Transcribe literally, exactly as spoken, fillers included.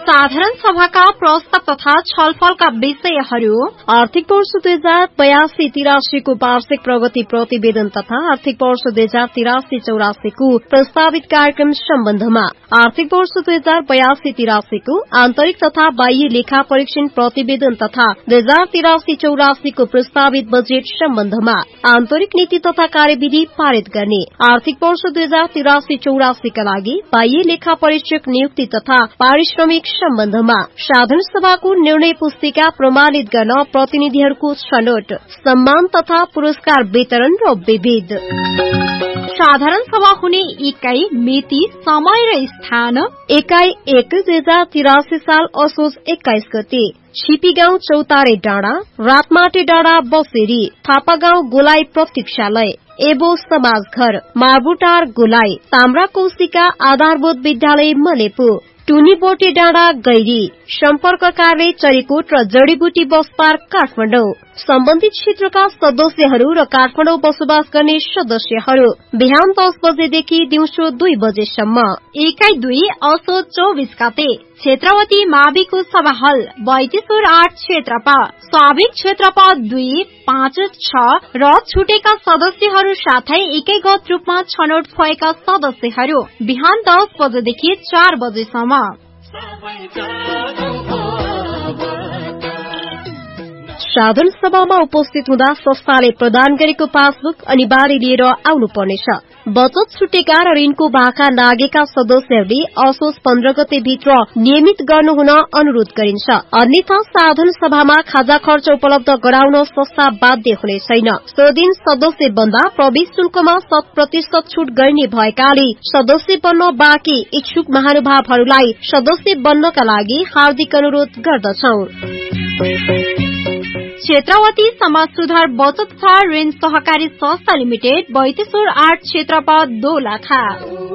साधारण सभाका प्रस्ताव तथा छलफलका विषयहरू आर्थिक वर्ष दुई हजार बयासी तिरासीको वार्षिक प्रगति प्रतिवेदन तथा आर्थिक वर्ष दुई हजार तिरासी चौरासीको प्रस्तावित कार्यक्रम सम्बन्धमा आर्थिक वर्ष दुई हजार बयासी तिरासीको आन्तरिक तथा बाह्य लेखा परीक्षण प्रतिवेदन तथा दुई हजार तिरासी चौरासीको प्रस्तावित बजेट सम्बन्धमा आन्तरिक नीति तथा कार्यविधि पारित गर्ने आर्थिक वर्ष दुई हजार तिरासी चौरासीका लागि बाह्य लेखा परीक्षक नियुक्ति तथा पारिश्रमिक सम्बन्धमा साधारण सभाको निर्णय पुस्तिका प्रमाणित गर्न प्रतिनिधिहरूको छनौट सम्मान तथा पुरस्कार वितरण र विविध साधारण सभा हुने इकाई मिति समय र स्थान एकाई एक दुई हजार तिरासी साल असोज एक्काइस गते छिपी गाउँ चौतारे डाँडा रातमाटे डाँडा बसेरी थापा गाउँ गोलाई प्रतीक्षालय एबो समाज घर मार्बुटार गोलाई ताम्रा कौशिका आधारभूत विद्यालय मलेपु टुनीबोटे डाँडा गैरी सम्पर्क कार्य चरीकोट र जड़ीबुटी बस पार्क काठमाडौँ सम्बन्धित क्षेत्रका सदस्यहरू र काठमाडौँ बसोबास गर्ने सदस्यहरू बिहान दस बजेदेखि दिउँसो दुई बजेसम्म एकाई दुई असोज चौबीस गते क्षेत्रवती माविको सभा हल बैतिसौर आठ क्षेत्रपा स्वाभाविक क्षेत्रपा दुई पाँच छ र छुटेका सदस्यहरू साथै एकैगत रूपमा छनौट भएका सदस्यहरू बिहान दस बजेदेखि चार बजेसम्म साधारण सभामा उपस्थित हुँदा संस्थाले प्रदान गरेको पासबुक अनिवार्य लिएर आउनुपर्नेछ। बचत छुटेका र ऋणको भाका लागेका सदस्यहरूले असोज पन्ध्र गते भित्र नियमित गर्नुहुन अनुरोध गरिन्छ। अन्यथा साधारण सभामा खाजा खर्च उपलब्ध गराउन संस्था बाध्य हुने छैन। सो दिन सदस्य बन्दा प्रवेश शुल्कमा शत प्रतिशत छूट गर्ने भएकाले सदस्य बन्न बाँकी इच्छुक महानुभावहरूलाई सदस्य बन्नका लागि हार्दिक अनुरोध गर्दछौं। क्षेत्रवती समाज सुधार बचत तथा ऋण सहकारी संस्था लिमिटेड बैतेश्वर आठ क्षेत्रपा दोलखा।